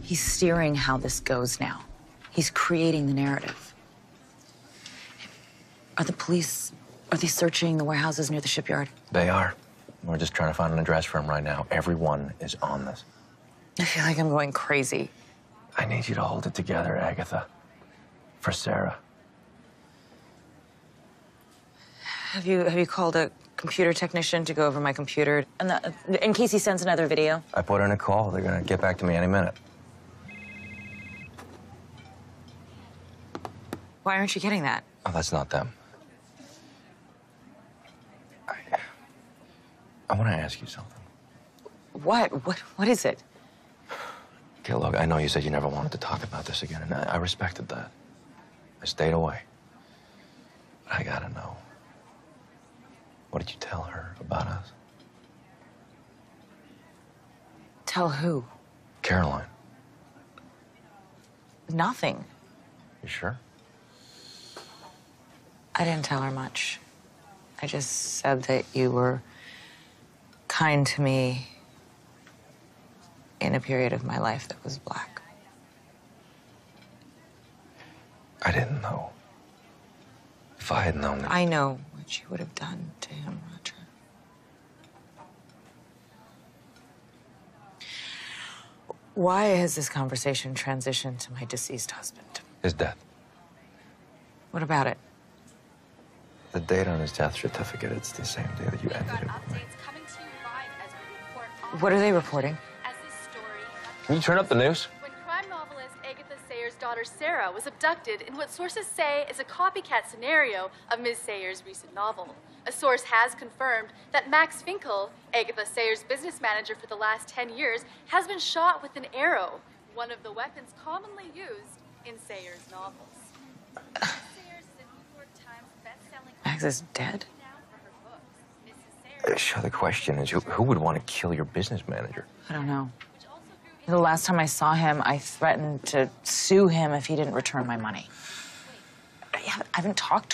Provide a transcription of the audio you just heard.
He's steering how this goes now. He's creating the narrative. Are they searching the warehouses near the shipyard? They are. We're just trying to find an address for him right now. Everyone is on this. I feel like I'm going crazy. I need you to hold it together, Agatha. For Sarah. Have you called a computer technician to go over my computer? In case he sends another video? I put in a call. They're gonna get back to me any minute. Why aren't you getting that? Oh, that's not them. I want to ask you something. What? What is it? Okay, look, I know you said you never wanted to talk about this again, and I respected that. I stayed away. But I gotta know. What did you tell her about us? Tell who? Caroline. Nothing. You sure? I didn't tell her much. I just said that you were kind to me in a period of my life that was black. I didn't know. If I had known that... I know what you would have done to him, Roger. Why has this conversation transitioned to my deceased husband? His death. What about it? The date on his death certificate, it's the same day that you ended it with me. What are they reporting? Can you turn up the news? When crime novelist Agatha Sayers' daughter Sarah was abducted in what sources say is a copycat scenario of Ms. Sayers' recent novel. A source has confirmed that Max Finkel, Agatha Sayers' business manager for the last 10 years, has been shot with an arrow, one of the weapons commonly used in Sayers' novels. Max is dead? Sure, the question is, who would want to kill your business manager? I don't know. The last time I saw him, I threatened to sue him if he didn't return my money. I haven't talked to